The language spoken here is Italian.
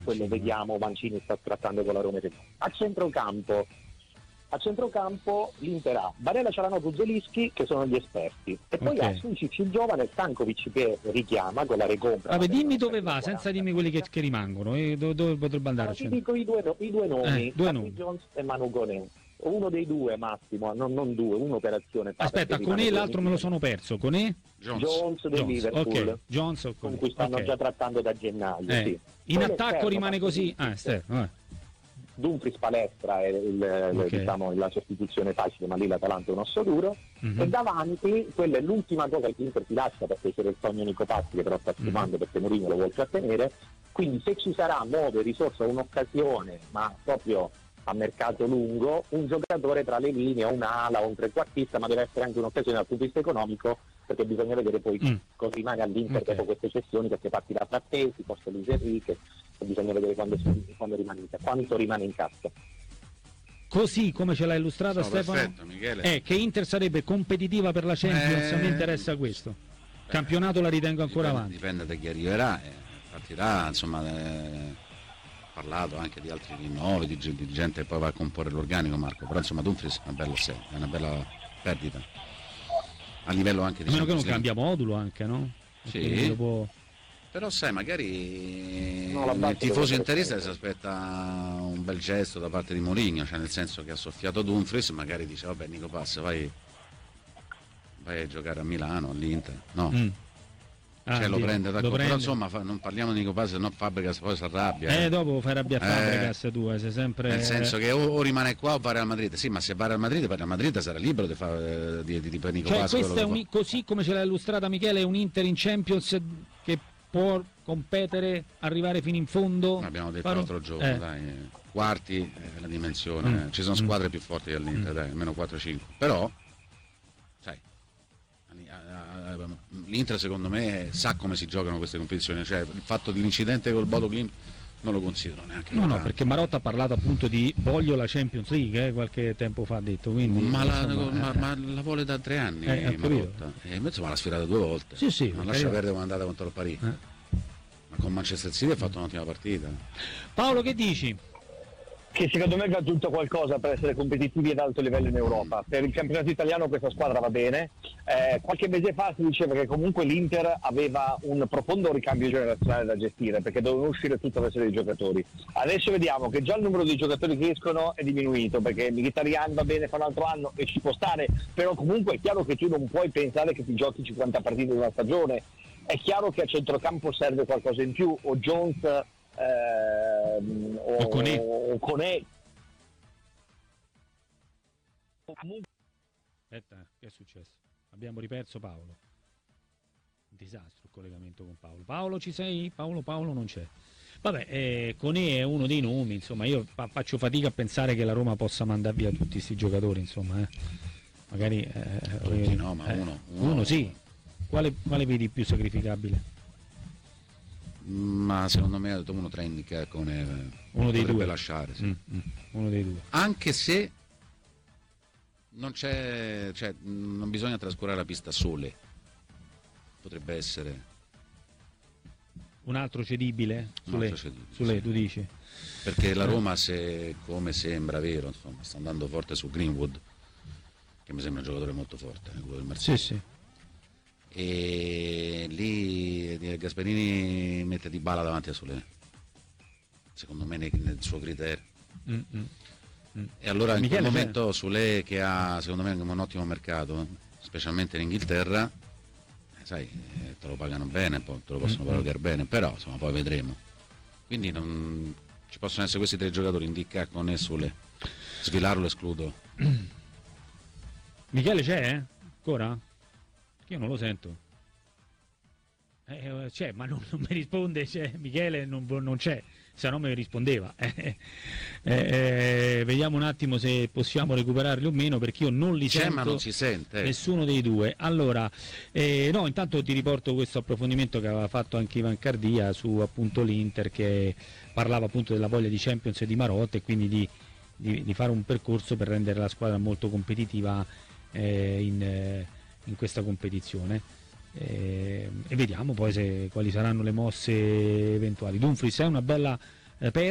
quello vediamo, Mancini sta trattando con la Roma. A centrocampo l'Inter ha Barella, Cialanoglu, Zelinski che sono gli esperti, e poi ha Sucic il giovane, Stankovic che richiama con la recompra. Vabbè, dimmi dove va, senza dirmi quelli che rimangono, dove potrebbe andare. Ti dico i due nomi, Jones e Manu Koné. Uno dei due massimo, non due, un'operazione. Aspetta, Koné l'altro me lo sono perso. Koné? Jones del Liverpool, okay. Jones, con cui stanno già trattando da gennaio. Sì. In poi attacco rimane così. Dumfries palestra è diciamo, la sostituzione facile, ma lì l'Atalanta è un osso duro. E davanti, quella è l'ultima cosa che l'Inter si lascia, perché c'era il sogno Nico Pazzi che però sta firmando perché Mourinho lo vuole trattenere. Quindi se ci sarà modo, risorsa, un'occasione, ma proprio a mercato lungo, un giocatore tra le linee, un'ala o un trequartista, ma deve essere anche un'occasione dal punto di vista economico, perché bisogna vedere poi cosa rimane all'Inter dopo queste cessioni, perché partirà Frattesi, forse Luis Enrique, e bisogna vedere quanto rimane in cassa. Così come ce l'ha illustrata Stefano, perfetto, Michele. Che Inter sarebbe competitiva per la Champions, mi interessa questo. Campionato la ritengo ancora avanti. Dipende da chi arriverà, partirà, insomma, parlato anche di altri rinnovi, di gente che poi va a comporre l'organico, Marco, però insomma Dumfries è una bella perdita a livello anche di a meno che non cambia modulo anche, no? Sì, però sai, magari il tifoso interista si aspetta un bel gesto da parte di Mourinho, cioè nel senso che ha soffiato Dumfries, magari dice vabbè Nico Pass vai a giocare a Milano, all'Inter, no? Lo prende d'accordo, però insomma non parliamo di Nico Paz, se no Fabregas poi si arrabbia. Dopo fai arrabbiare Fabregas tu, sei sempre. Nel senso che o rimane qua o va al Madrid. Sì, ma se va al Madrid sarà libero di fare di Nico Paz. Questa è così come ce l'ha illustrata Michele, è un Inter in Champions che può competere, arrivare fino in fondo. Abbiamo detto l'altro giorno, dai, quarti la dimensione. Ci sono squadre più forti dell'Inter, dai, almeno 4-5. Però sai, l'Inter secondo me sa come si giocano queste competizioni, cioè il fatto dell'incidente col Bodo Glimt non lo considero neanche. No, perché Marotta ha parlato appunto di voglio la Champions League, qualche tempo fa ha detto, quindi ma la vuole da 3 anni Marotta, e invece l'ha sfidata 2 volte. Sì, non lascia perdere come è andata contro il Paris, ma con Manchester City ha fatto un'ottima partita. Paolo, che dici? Che secondo me ha aggiunto qualcosa per essere competitivi ad alto livello in Europa. Per il campionato italiano questa squadra va bene. Qualche mese fa si diceva che comunque l'Inter aveva un profondo ricambio generazionale da gestire, perché dovevano uscire tutta una serie di giocatori. Adesso vediamo che già il numero di giocatori che escono è diminuito, perché Mkhitaryan va bene, fa un altro anno e ci può stare, però comunque è chiaro che tu non puoi pensare che ti giochi 50 partite in una stagione. È chiaro che a centrocampo serve qualcosa in più, o Jones o Koné. Aspetta, che è successo? Abbiamo riperso Paolo. Un disastro il collegamento con Paolo. Paolo, ci sei? Paolo non c'è. Vabbè, Koné è uno dei nomi, insomma, io faccio fatica a pensare che la Roma possa mandare via tutti questi giocatori, insomma, magari tutti no, ma uno sì. Quale vedi più sacrificabile? Ma secondo me uno tra Indica con uno dei due lasciare, sì. Uno dei due, anche se non c'è, cioè non bisogna trascurare la pista Sole, potrebbe essere un altro cedibile sulle sì. Tu dici, perché la Roma, se come sembra vero, insomma, sta andando forte su Greenwood, che mi sembra un giocatore molto forte, quello del Marsiglia. Sì. E lì Gasperini mette Dybala davanti a Solé, secondo me nel suo criterio. E allora in quel momento Solé, che ha secondo me un ottimo mercato, specialmente in Inghilterra, sai, te lo pagano bene, poi te lo possono pagare bene, però insomma poi vedremo. Quindi non ci possono essere questi 3 giocatori, Indica con e Solé. Svilarlo escludo. Michele c'è ancora? Io non lo sento. C'è, ma non mi risponde. Michele non c'è, se no me rispondeva. Vediamo un attimo se possiamo recuperarli o meno, perché io non li sento. Ma non si sente. Nessuno dei due. Allora, no, intanto ti riporto questo approfondimento che aveva fatto anche Ivan Cardia su appunto l'Inter, che parlava appunto della voglia di Champions e di Marotta, e quindi di fare un percorso per rendere la squadra molto competitiva in questa competizione, e vediamo poi quali saranno le mosse eventuali. Dumfries è una bella per